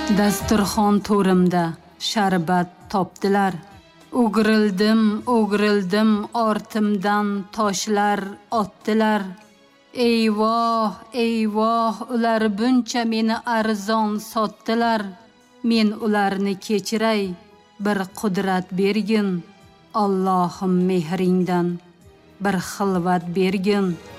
Dasturxon to'rimda sharbat topdilar. O'girildim, ortimdan toshlar otdilar. Eyvoh, ular buncha meni arzon sotdilar. Men ularni kechiray, bir qudrat bergin. Allohim mehringdan bir xilvat bergin.